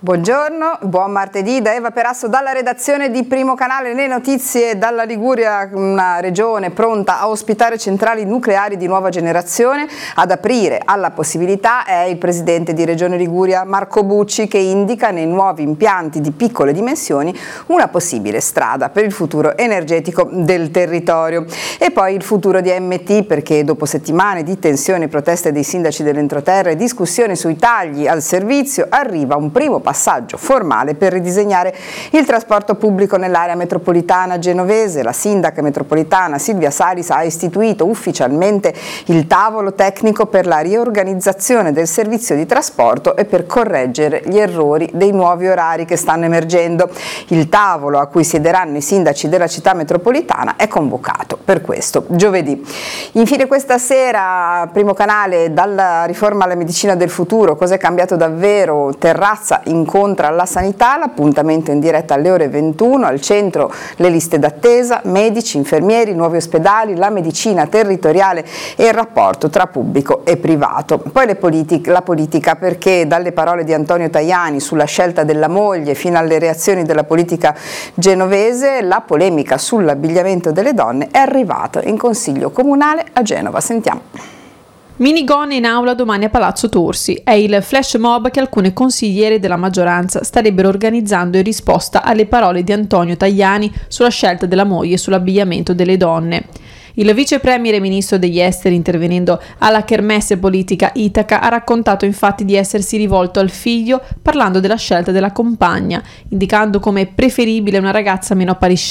Buongiorno, buon martedì da Eva Perasso dalla redazione di Primo Canale. Le notizie dalla Liguria, una regione pronta a ospitare centrali nucleari di nuova generazione. Ad aprire alla possibilità è il presidente di Regione Liguria Marco Bucci, che indica nei nuovi impianti di piccole dimensioni una possibile strada per il futuro energetico del territorio. E poi il futuro di MT, perché dopo settimane di tensioni e proteste dei sindaci dell'entroterra e discussioni sui tagli al servizio arriva un primo passaggio formale per ridisegnare il trasporto pubblico nell'area metropolitana genovese. La sindaca metropolitana Silvia Salis ha istituito ufficialmente il tavolo tecnico per la riorganizzazione del servizio di trasporto e per correggere gli errori dei nuovi orari che stanno emergendo. Il tavolo, a cui siederanno i sindaci della città metropolitana, è convocato per questo giovedì. Infine questa sera, Primo Canale, dalla riforma alla medicina del futuro, cos'è cambiato davvero? Terrazza incontra la sanità, l'appuntamento in diretta alle ore 21, al centro le liste d'attesa, medici, infermieri, nuovi ospedali, la medicina territoriale e il rapporto tra pubblico e privato. Poi la politica, perché dalle parole di Antonio Tajani sulla scelta della moglie fino alle reazioni della politica genovese, la polemica sull'abbigliamento delle donne è arrivata in Consiglio Comunale a Genova. Sentiamo. Minigone in aula domani a Palazzo Torsi. È il flash mob che alcune consigliere della maggioranza starebbero organizzando in risposta alle parole di Antonio Tajani sulla scelta della moglie sull'abbigliamento delle donne. Il vice premier e ministro degli esteri, intervenendo alla kermesse politica Itaca, ha raccontato infatti di essersi rivolto al figlio parlando della scelta della compagna, indicando come preferibile una ragazza meno appariscente